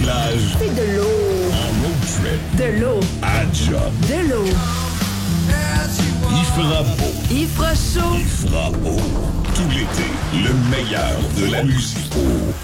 plage. C'est de l'eau. En road trip. De l'eau. À job. De l'eau. Il fera beau. Il fera chaud. Il fera beau. Tout l'été, le meilleur de la musique.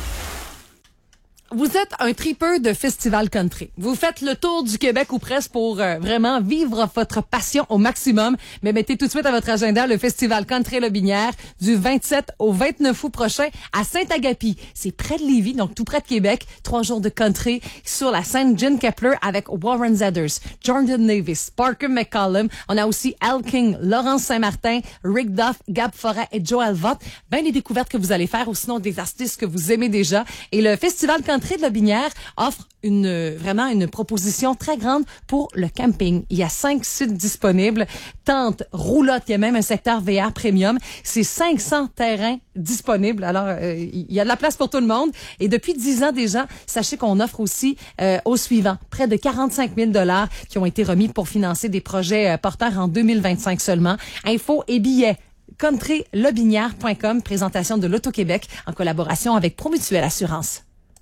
Vous êtes un tripeur de festival country. Vous faites le tour du Québec ou presque pour vraiment vivre votre passion au maximum. Mais mettez tout de suite à votre agenda le festival Country Lobinière du 27 au 29 août prochain à Saint-Agapi. C'est près de Lévis, donc tout près de Québec. 3 jours de country sur la scène Gin Kepler avec Warren Zeders, Jordan Davis, Parker McCollum. On a aussi Al King, Laurence Saint-Martin, Rick Duff, Gab Forêt et Joel Vaught. Ben des découvertes que vous allez faire ou sinon des artistes que vous aimez déjà. Et le festival Country de Lobinière offre vraiment une proposition très grande pour le camping. Il y a 5 sites disponibles, tentes, roulottes, il y a même un secteur VR premium. C'est 500 terrains disponibles. Alors, il y a de la place pour tout le monde. Et depuis 10 ans déjà, sachez qu'on offre aussi au suivant près de 45 000 $ qui ont été remis pour financer des projets porteurs en 2025 seulement. Infos et billets. countrylobinière.com, présentation de l'Auto-Québec en collaboration avec Promutuelle Assurance.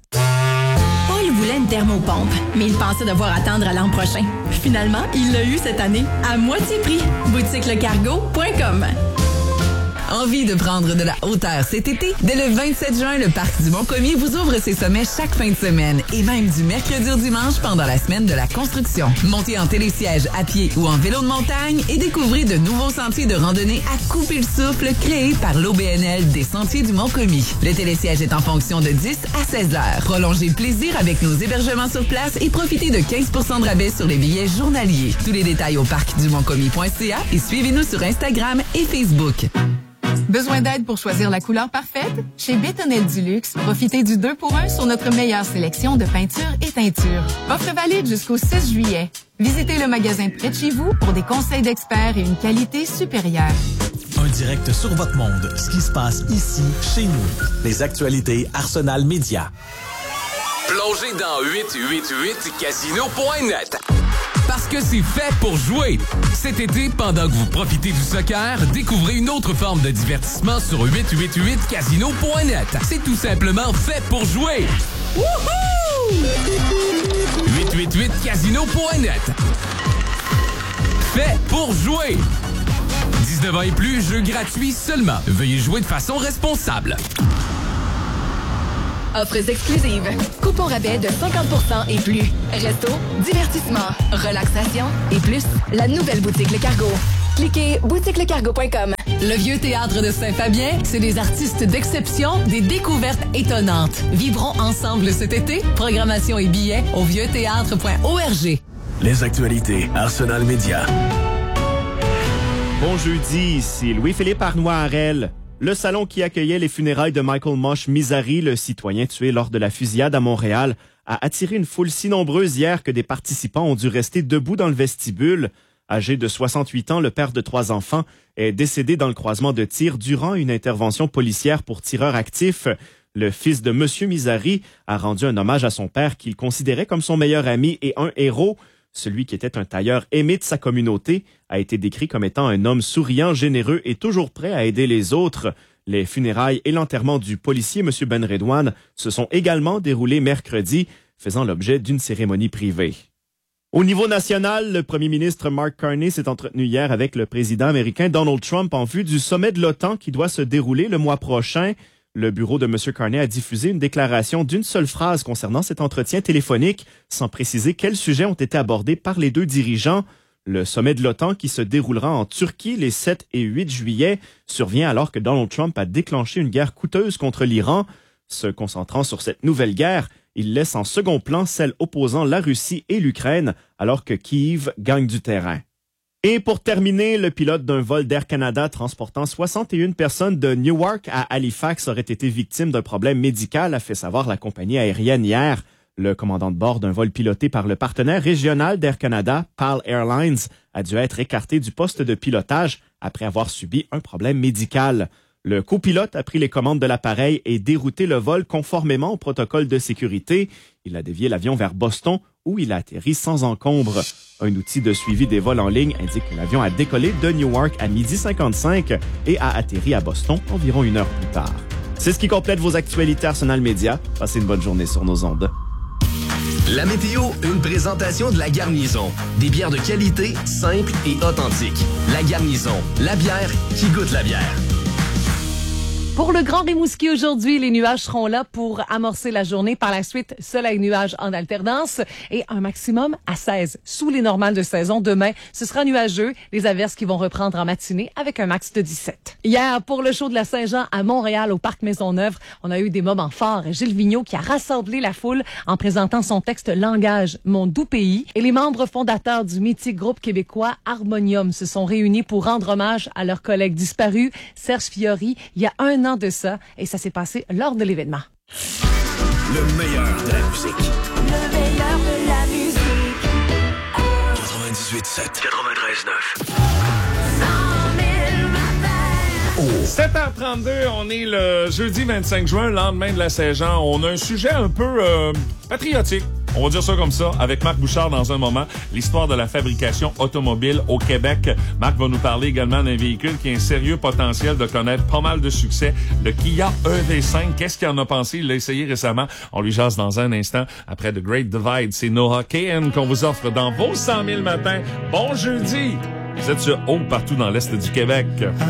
Paul voulait une thermopompe, mais il pensait devoir attendre à l'an prochain. Finalement, il l'a eu cette année, à moitié prix. boutiquelecargo.com. Envie de prendre de la hauteur cet été? Dès le 27 juin, le Parc du Mont-Commis vous ouvre ses sommets chaque fin de semaine et même du mercredi au dimanche pendant la semaine de la construction. Montez en télésiège à pied ou en vélo de montagne et découvrez de nouveaux sentiers de randonnée à couper le souffle créés par l'OBNL des Sentiers du Mont-Commis. Le télésiège est en fonction de 10 à 16 heures. Prolongez le plaisir avec nos hébergements sur place et profitez de 15 % de rabais sur les billets journaliers. Tous les détails au parcdumontcommis.ca et suivez-nous sur Instagram et Facebook. Besoin d'aide pour choisir la couleur parfaite? Chez Bétonnel du Luxe, profitez du 2 pour 1 sur notre meilleure sélection de peintures et teintures. Offre valide jusqu'au 6 juillet. Visitez le magasin près de chez vous pour des conseils d'experts et une qualité supérieure. Un direct sur votre monde. Ce qui se passe ici, chez nous. Les actualités Arsenal Média. Plongez dans 888casino.net. Parce que c'est fait pour jouer. Cet été, pendant que vous profitez du soccer, découvrez une autre forme de divertissement sur 888casino.net. C'est tout simplement fait pour jouer. Wouhou! 888casino.net. Fait pour jouer. 19 ans et plus, jeu gratuit seulement. Veuillez jouer de façon responsable. Offres exclusives. Coupons rabais de 50% et plus. Resto, divertissement, relaxation et plus. La nouvelle boutique Le Cargo. Cliquez boutiquelecargo.com. Le Vieux Théâtre de Saint-Fabien, c'est des artistes d'exception, des découvertes étonnantes. Vivrons ensemble cet été. Programmation et billets au vieuxthéâtre.org. Les actualités Arsenal Média. Bon jeudi, ici Louis-Philippe Arnois-Harel. Le salon qui accueillait les funérailles de Michael Mosh Misari, le citoyen tué lors de la fusillade à Montréal, a attiré une foule si nombreuse hier que des participants ont dû rester debout dans le vestibule. Âgé de 68 ans, le père de 3 enfants est décédé dans le croisement de tir durant une intervention policière pour tireurs actifs. Le fils de Monsieur Misari a rendu un hommage à son père qu'il considérait comme son meilleur ami et un héros. Celui qui était un tailleur aimé de sa communauté a été décrit comme étant un homme souriant, généreux et toujours prêt à aider les autres. Les funérailles et l'enterrement du policier M. Ben Redouane se sont également déroulés mercredi, faisant l'objet d'une cérémonie privée. Au niveau national, le premier ministre Mark Carney s'est entretenu hier avec le président américain Donald Trump en vue du sommet de l'OTAN qui doit se dérouler le mois prochain. Le bureau de M. Carney a diffusé une déclaration d'une seule phrase concernant cet entretien téléphonique, sans préciser quels sujets ont été abordés par les deux dirigeants. Le sommet de l'OTAN, qui se déroulera en Turquie les 7 et 8 juillet, survient alors que Donald Trump a déclenché une guerre coûteuse contre l'Iran. Se concentrant sur cette nouvelle guerre, il laisse en second plan celle opposant la Russie et l'Ukraine, alors que Kiev gagne du terrain. Et pour terminer, le pilote d'un vol d'Air Canada transportant 61 personnes de Newark à Halifax aurait été victime d'un problème médical, a fait savoir la compagnie aérienne hier. Le commandant de bord d'un vol piloté par le partenaire régional d'Air Canada, PAL Airlines, a dû être écarté du poste de pilotage après avoir subi un problème médical. Le copilote a pris les commandes de l'appareil et dérouté le vol conformément au protocole de sécurité. Il a dévié l'avion vers Boston où il a atterri sans encombre. Un outil de suivi des vols en ligne indique que l'avion a décollé de Newark à 12h55 et a atterri à Boston environ 1 heure plus tard. C'est ce qui complète vos actualités Arsenal Média. Passez une bonne journée sur nos ondes. La météo, une présentation de La Garnison. Des bières de qualité, simples et authentiques. La Garnison, la bière qui goûte la bière. Pour le Grand Rimouski aujourd'hui, les nuages seront là pour amorcer la journée. Par la suite, soleil-nuage en alternance et un maximum à 16. Sous les normales de saison, demain, ce sera nuageux. Les averses qui vont reprendre en matinée avec un max de 17. Hier, pour le show de la Saint-Jean à Montréal, au Parc Maisonneuve, on a eu des moments forts. Gilles Vigneault qui a rassemblé la foule en présentant son texte « Langage, mon doux pays ». Et les membres fondateurs du mythique groupe québécois Harmonium se sont réunis pour rendre hommage à leur collègue disparu, Serge Fiori, il y a un an de ça, et ça s'est passé lors de l'événement. Le meilleur de la musique. Le meilleur de la musique. 98.7. 93.9. 7h32, on est le jeudi 25 juin, lendemain de la Saint-Jean. On a un sujet un peu patriotique. On va dire ça comme ça, avec Marc Bouchard dans un moment. L'histoire de la fabrication automobile au Québec. Marc va nous parler également d'un véhicule qui a un sérieux potentiel de connaître pas mal de succès. Le Kia EV5. Qu'est-ce qu'il en a pensé? Il l'a essayé récemment. On lui jase dans un instant. Après The Great Divide, c'est Noah Kahan qu'on vous offre dans vos 100 000 matins. Bon jeudi! Vous êtes sur Haut partout dans l'Est du Québec.